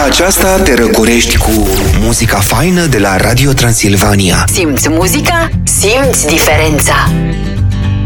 Vara aceasta te răcorești cu muzica faină de la Radio Transilvania. Simți muzica? Simți diferența!